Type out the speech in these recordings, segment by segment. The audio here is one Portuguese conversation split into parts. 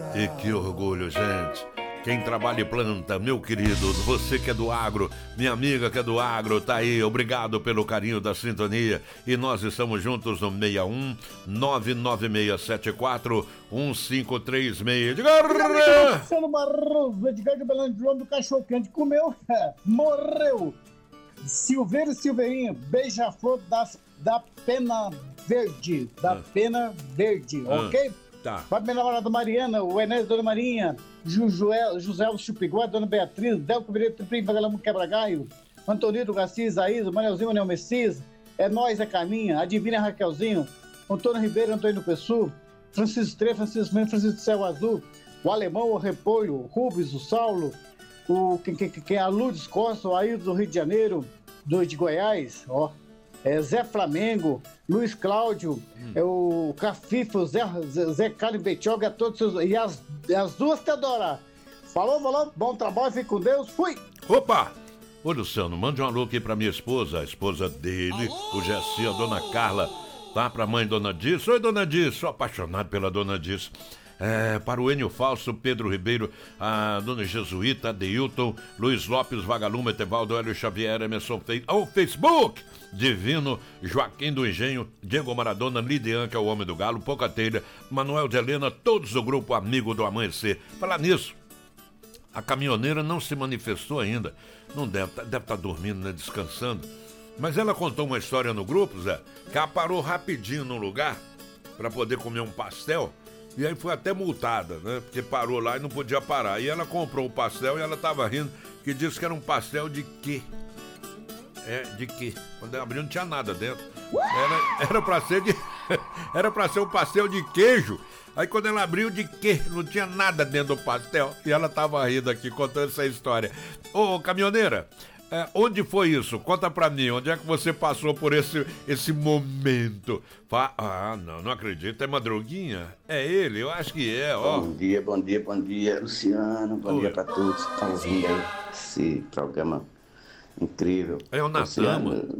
E que orgulho, gente. Quem trabalha e planta, meu querido, você que é do agro, minha amiga que é do agro, tá aí, obrigado pelo carinho da sintonia. E nós estamos juntos no 61 99674 1536. Luciano Barroso, Edgar de Belém de João do Cachorro Quente, comeu, morreu. Silveiro Silveirinho, beija-flor da pena verde, pena verde, ok? Tá. Vai na hora da Mariana, o Enéas, Dona Marinha, José Chupiguá, Dona Beatriz, Delco Vireiro Triprim, Vagalambo Quebra-Galho, Antonito Garcia, Isaías, Manelzinho, Anel Messias, É Nós, É Caminha, Adivinha Raquelzinho, Antônio Ribeiro, Antônio Pessu, Francisco Tre, Francisco Mendes, Francisco do Céu Azul, o Alemão, o Repolho, o Rubens, o Saulo, quem é a Lourdes Costa, o Ailton do Rio de Janeiro, de Goiás, ó. Zé Flamengo, Luiz Cláudio, o Cafifa, o Zé Carlos Betioga, todos seus. E as duas Teodora. Falou, bom trabalho, fique com Deus, fui! Opa! Ô Luciano, mande um alô aqui pra minha esposa, a esposa dele, o Gessi, a dona Carla, tá? Pra mãe Dona Diz. Oi, Dona Diz, sou apaixonado pela Dona Diz. Para o Enio Falso, Pedro Ribeiro, a Dona Jesuíta, Adeilton, Luiz Lopes, Vagalume, Etevaldo, Hélio Xavier, Emerson ao Facebook, Divino, Joaquim do Engenho, Diego Maradona, Lidian, que é o Homem do Galo, Pouca Telha, Manuel de Helena, todos do grupo Amigo do Amanhecer. Falar nisso, a caminhoneira não se manifestou ainda, não deve estar dormindo, né, descansando, mas ela contou uma história no grupo, Zé, que ela parou rapidinho num lugar para poder comer um pastel. E aí foi até multada, né? Porque parou lá e não podia parar. E ela comprou o pastel e ela tava rindo, que disse que era um pastel de quê? De quê? Quando ela abriu não tinha nada dentro. Era pra ser de... Era pra ser um pastel de queijo. Aí quando ela abriu, de quê? Não tinha nada dentro do pastel. E ela tava rindo aqui, contando essa história. Ô, caminhoneira, onde foi isso? Conta pra mim, onde é que você passou por esse momento? Não acredito, é Madruguinha? É ele, eu acho que é, ó. Bom dia, Luciano, bom dia pra todos que estão ouvindo aí esse programa incrível. É o Natan.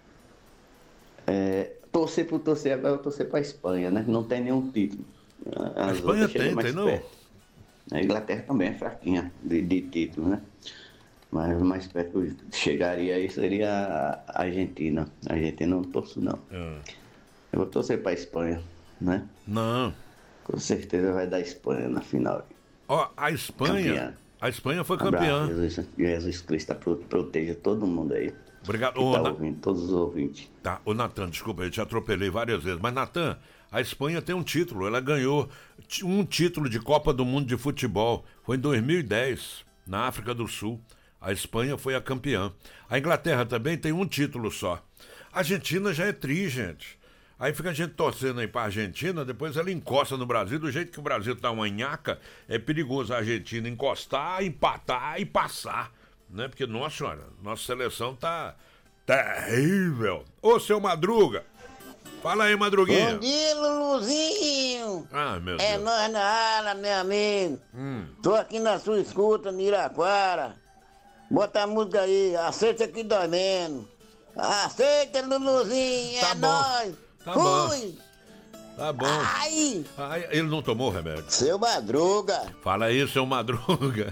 Torcer, agora eu torcer pra Espanha, né? Não tem nenhum título. A Espanha tem não? A Inglaterra também é fraquinha de título, né? Mas mais perto chegaria aí seria a Argentina. A Argentina eu não torço, não. Eu vou torcer pra Espanha, né? Não. Com certeza vai dar Espanha na final. Ó, a Espanha. Campeã. A Espanha foi campeã. Jesus Cristo proteja todo mundo aí. Obrigado. Tá ouvindo, todos os ouvintes. Tá, ô Natan, desculpa, eu te atropelei várias vezes. Mas, Natan, a Espanha tem um título. Ela ganhou um título de Copa do Mundo de Futebol. Foi em 2010, na África do Sul. A Espanha foi a campeã. A Inglaterra também tem um título só. A Argentina já é tri, gente. Aí fica a gente torcendo aí pra Argentina, depois ela encosta no Brasil. Do jeito que o Brasil tá uma nhaca, é perigoso a Argentina encostar, empatar e passar. Né? Porque, nossa senhora, nossa seleção tá terrível. Ô, seu Madruga, fala aí, Madruguinha. Bom dia, Luluzinho. Meu Deus. Nós na área, meu amigo. Tô aqui na sua escuta, no Iraquara. Bota a música aí, aceita que dói menos. Aceita, Luluzinho, tá é bom. nóis. Tá Fui. bom. Tá bom. Ai. Ele não tomou remédio. Seu Madruga. Fala aí, seu Madruga.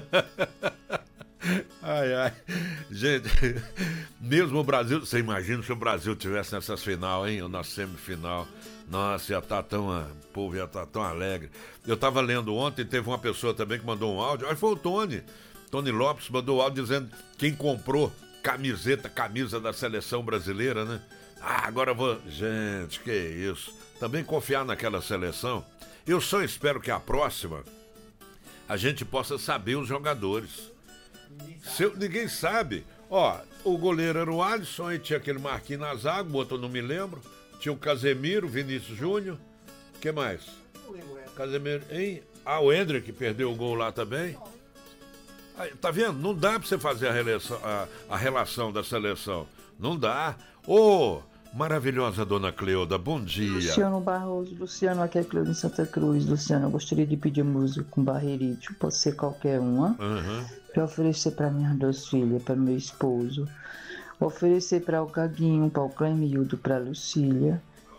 Ai. Gente, mesmo o Brasil, você imagina se o Brasil tivesse nessas final, hein? Ou na semifinal. Nossa, o povo ia estar tão alegre. Eu tava lendo ontem, teve uma pessoa também que mandou um áudio. Aí foi o Tony Lopes mandou áudio dizendo quem comprou camisa da seleção brasileira, né? Agora eu vou... Gente, que isso. Também confiar naquela seleção. Eu só espero que a próxima a gente possa saber os jogadores. Ninguém sabe. Ó, o goleiro era o Alisson, aí tinha aquele Marquinhos na zaga, o outro eu não me lembro. Tinha o Casemiro, Vinícius Júnior. O que mais? Casemiro, hein? O Hendrick perdeu o gol lá também. Aí, tá vendo? Não dá pra você fazer a relação da seleção. Não dá. Maravilhosa dona Cleuda, bom dia. Luciano Barroso, Luciano, aqui é Cleuda em Santa Cruz. Luciano, eu gostaria de pedir música com Barreirito, pode ser qualquer uma. Pra oferecer pra minhas duas filhas, pra meu esposo. Oferecer pra o Gaguinho, pra o Clemildo, pra Lucília.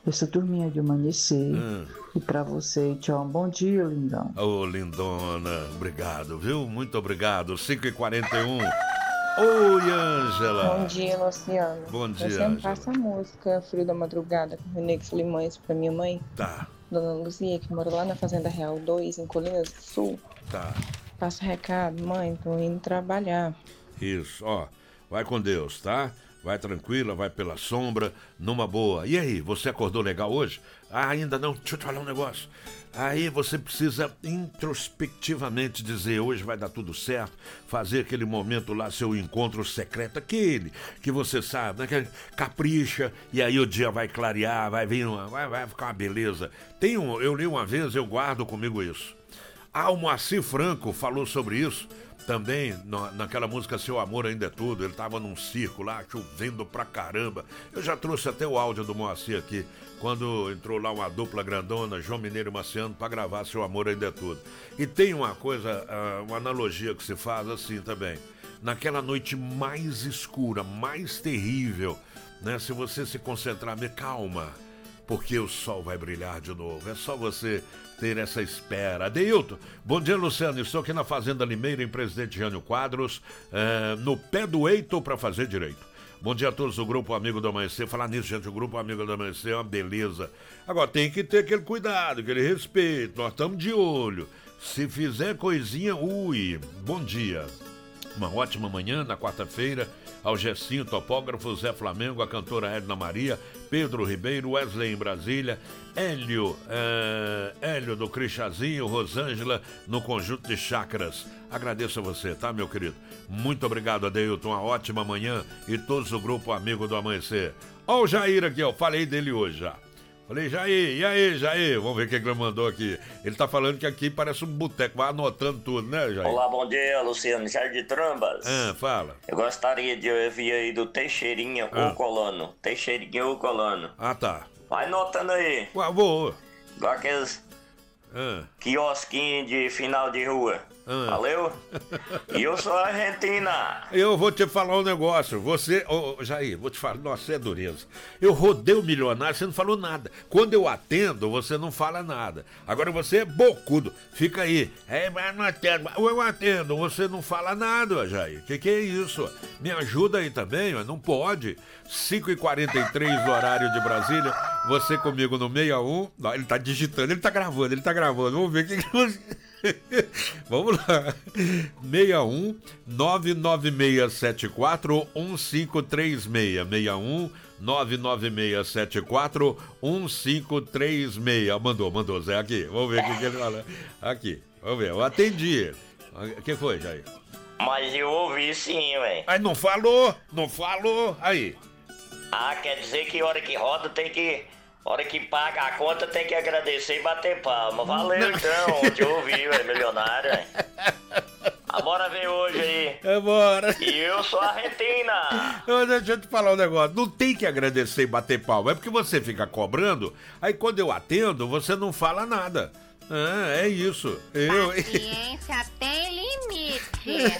essa turminha de amanhecer. E pra você, tchau, um bom dia, lindão. Ô, lindona, obrigado, viu? Muito obrigado. 5h41. Oi, Ângela. Bom dia, Luciano. Bom dia, eu sempre Ângela. faço a música Frio da Madrugada com René Solimões pra minha mãe. Tá. Dona Luzia, que mora lá na Fazenda Real 2, em Colinas do Sul. Tá. Passa recado, mãe, tô indo trabalhar. Isso, ó. Vai com Deus, tá? Vai tranquila, vai pela sombra, numa boa. E aí, você acordou legal hoje? Ah, ainda não? Deixa eu te falar um negócio. Aí você precisa introspectivamente dizer, hoje vai dar tudo certo, fazer aquele momento lá, seu encontro secreto, aquele que você sabe, né? Que capricha, e aí o dia vai clarear, vai vir vai ficar uma beleza. Eu li uma vez, eu guardo comigo isso. O Moacir Franco falou sobre isso também naquela música Seu Amor Ainda É Tudo. Ele tava num circo lá, chovendo pra caramba. Eu já trouxe até o áudio do Moacir aqui, quando entrou lá uma dupla grandona, João Mineiro e Marciano, pra gravar Seu Amor Ainda É Tudo. E tem uma coisa, uma analogia que se faz assim também. Naquela noite mais escura, mais terrível, né? Se você se concentrar, calma, porque o sol vai brilhar de novo. É só você ter essa espera. Adeilton, bom dia, Luciano. Estou aqui na Fazenda Limeira, em Presidente Jânio Quadros, no pé do Eito para fazer direito. Bom dia a todos do Grupo Amigo do Amanhecer. Falar nisso, gente, o Grupo Amigo do Amanhecer é uma beleza. Agora, tem que ter aquele cuidado, aquele respeito. Nós estamos de olho. Se fizer coisinha, bom dia. Uma ótima manhã na quarta-feira. Ao Gessinho, topógrafo, Zé Flamengo, a cantora Edna Maria, Pedro Ribeiro, Wesley em Brasília, Hélio do Crichazinho, Rosângela no Conjunto de Chácaras. Agradeço a você, tá, meu querido? Muito obrigado, Adeilton. Uma ótima manhã e todos o Grupo Amigo do Amanhecer. Ó o Jair aqui, ó. Falei dele hoje já. Falei, Jair, e aí, Jair? Vamos ver o que ele mandou aqui. Ele tá falando que aqui parece um boteco, vai anotando tudo, né, Jair? Olá, bom dia, Luciano, Jair de Trambas. Fala. Eu gostaria de ouvir aí do Teixeirinha Ucolano. Teixeirinha Ucolano. Ah, tá. Vai anotando aí. Vou. Igual aqueles quiosquinhos de final de rua. Valeu? E eu sou argentina. Eu vou te falar um negócio. Você, Jair, vou te falar, nossa, é dureza. Eu rodei o milionário, você não falou nada. Quando eu atendo, você não fala nada. Agora você é bocudo. Fica aí. Mas não atendo. Eu atendo, você não fala nada, Jair. Que é isso? Me ajuda aí também, não pode. 5h43 do horário de Brasília. Você comigo no 61. Não, ele tá digitando, ele tá gravando. Vamos ver o que você... Vamos lá. 61 99674 1536. 61 99674 1536. Mandou, Zé, aqui. Vamos ver o que ele fala. Aqui, vamos ver. Eu atendi. O que foi, Jair? Mas eu ouvi sim, velho. Aí não falou. Aí. Quer dizer que hora que roda tem que... Hora que paga a conta tem que agradecer e bater palma. Valeu então, te ouvi, velho, milionário. Bora ver hoje aí. Bora. E eu sou argentina. Deixa eu te falar um negócio. Não tem que agradecer e bater palma. É porque você fica cobrando. Aí quando eu atendo, você não fala nada. É isso. Paciência tem limite.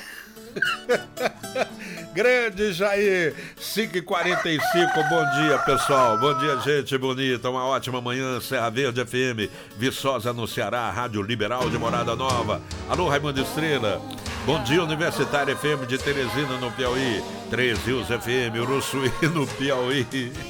Grande Jair, 5h45, bom dia, pessoal, bom dia, gente bonita, uma ótima manhã, Serra Verde FM, Viçosa no Ceará, Rádio Liberal de Morada Nova, alô Raimundo Estrela, bom dia, Universitário FM de Teresina no Piauí, 13 Rios FM, Uruçuí no Piauí.